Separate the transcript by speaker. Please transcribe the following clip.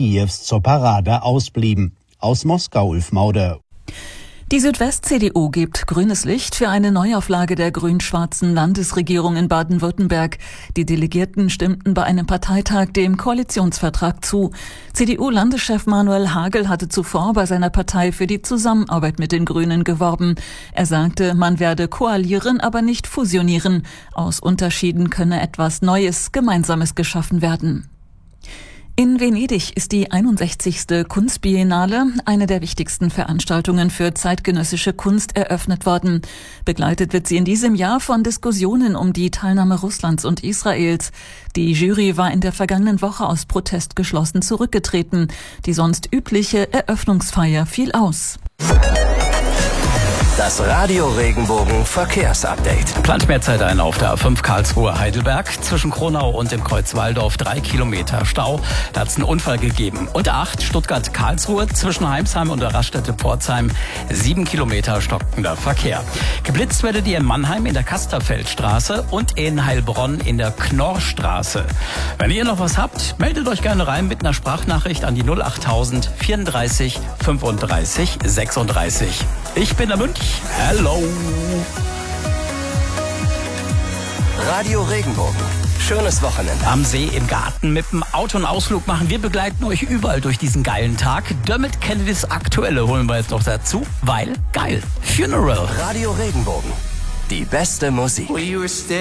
Speaker 1: Kiews zur Parade ausblieben. Aus Moskau Ulf Mauder.
Speaker 2: Die Südwest-CDU gibt grünes Licht für eine Neuauflage der grün-schwarzen Landesregierung in Baden-Württemberg. Die Delegierten stimmten bei einem Parteitag dem Koalitionsvertrag zu. CDU-Landeschef Manuel Hagel hatte zuvor bei seiner Partei für die Zusammenarbeit mit den Grünen geworben. Er sagte, man werde koalieren, aber nicht fusionieren. Aus Unterschieden könne etwas Neues, Gemeinsames geschaffen werden. In Venedig ist die 61. Kunstbiennale, eine der wichtigsten Veranstaltungen für zeitgenössische Kunst, eröffnet worden. Begleitet wird sie in diesem Jahr von Diskussionen um die Teilnahme Russlands und Israels. Die Jury war in der vergangenen Woche aus Protest geschlossen zurückgetreten. Die sonst übliche Eröffnungsfeier fiel aus.
Speaker 3: Das Radio Regenbogen Verkehrsupdate.
Speaker 4: Plant mehr Zeit ein auf der A5 Karlsruhe-Heidelberg. Zwischen Kronau und dem Kreuz Walldorf 3 Kilometer Stau. Da hat es einen Unfall gegeben. Und 8 Stuttgart-Karlsruhe zwischen Heimsheim und der Raststätte Pforzheim 7 Kilometer stockender Verkehr. Geblitzt werdet ihr in Mannheim in der Kasterfeldstraße und in Heilbronn in der Knorrstraße. Wenn ihr noch was habt, meldet euch gerne rein mit einer Sprachnachricht an die 08000 34 35 36. Ich bin der Münch. Hello.
Speaker 3: Radio Regenbogen. Schönes Wochenende.
Speaker 4: Am See, im Garten, mit dem Auto einen Ausflug machen. Wir begleiten euch überall durch diesen geilen Tag. Dermot Kennedys Aktuelle holen wir jetzt noch dazu, weil geil. Funeral.
Speaker 3: Radio Regenbogen. Die beste Musik.